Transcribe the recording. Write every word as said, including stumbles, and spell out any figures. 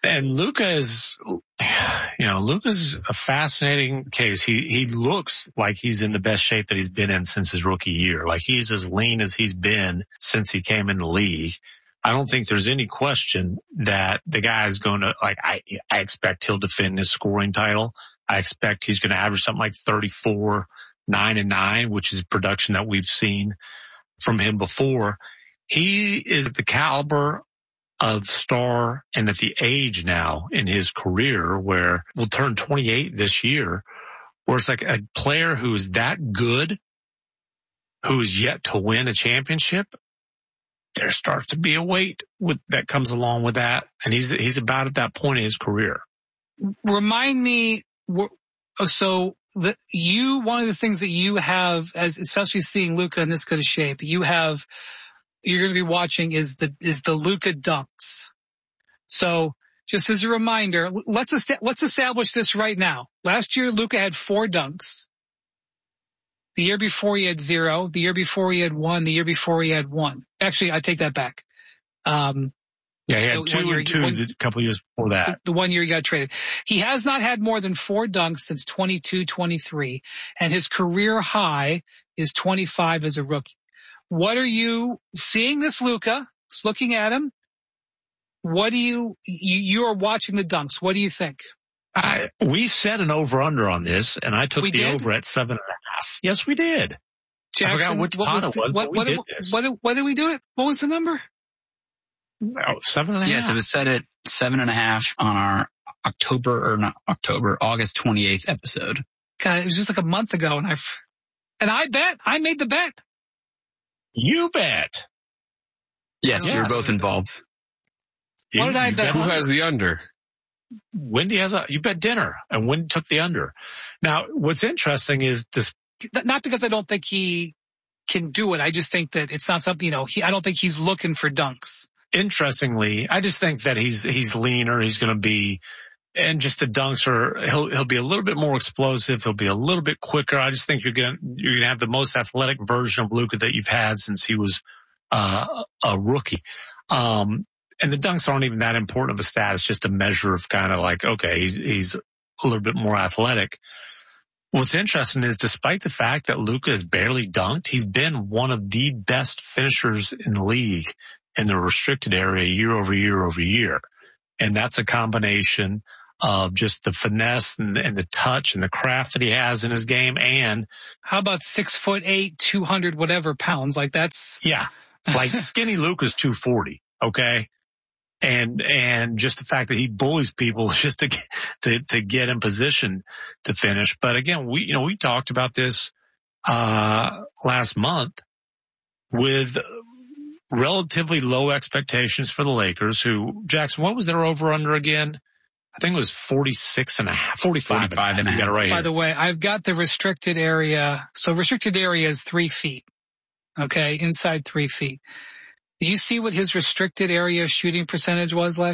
And Luka is, you know, Luka's a fascinating case. He, he looks like he's in the best shape that he's been in since his rookie year. Like he's as lean as he's been since he came in the league. I don't think there's any question that the guy is going to, like, I, I expect he'll defend his scoring title. I expect he's going to average something like thirty-four, nine and nine, which is production that we've seen from him before. He is the caliber of star and at the age now in his career where we'll turn twenty-eight this year, where it's like a player who is that good, who is yet to win a championship. There starts to be a weight with, that comes along with that. And he's, he's about at that point in his career. Remind me, so the, you, one of the things that you have as, especially seeing Luka in this good of shape, you have, you're going to be watching is the, is the Luka dunks. So just as a reminder, let's, est- let's establish this right now. Last year, Luka had four dunks. The year before he had zero. The year before he had one. The year before he had one. Actually, I take that back. Um, yeah, he had two year, and two one, a couple years before that. The, the one year he got traded. He has not had more than four dunks since twenty-two twenty-three, and his career high is twenty-five as a rookie. What are you seeing this Luka? Looking at him. What do you, you, you are watching the dunks. What do you think? I, we set an over-under on this, and I took we the did? over at seven and a half. Yes, we did. Jackson, I forgot which what pot was it was, the, what, but we what, did what, this. what, what did we do it? What was the number? Oh, seven and a half. Yes, it was set at seven and a half on our October, or not October, August twenty-eighth episode. God, it was just like a month ago, and I, and I bet, I made the bet. You bet. Yes, yes. you're both involved. You, what did I bet? Who has the under? Wendy has a, you bet dinner, and Wendy took the under. Now, what's interesting is this. Not because I don't think he can do it. I just think that it's not something, you know, he, I don't think he's looking for dunks. Interestingly, I just think that he's, he's leaner. He's going to be, and just the dunks are, he'll, he'll be a little bit more explosive. He'll be a little bit quicker. I just think you're going to, you're going to have the most athletic version of Luka that you've had since he was, uh, a rookie. Um, and the dunks aren't even that important of a stat. It's just a measure of kind of like, okay, he's, he's a little bit more athletic. What's interesting is despite the fact that Luka has barely dunked, he's been one of the best finishers in the league in the restricted area year over year over year. And that's a combination of just the finesse and, and the touch and the craft that he has in his game. And how about six foot eight, two hundred, whatever pounds? Like that's. Yeah. Like skinny Luka's two forty. Okay. And, and just the fact that he bullies people just to, to, to get in position to finish. But again, we, you know, we talked about this, uh, last month with relatively low expectations for the Lakers who, Jackson, what was their over under again? I think it was forty-six and a half, forty-five, forty-five and a half. You got it right here. By the way, I've got the restricted area. So restricted area is three feet. Okay. Inside three feet. Do you see what his restricted area shooting percentage was last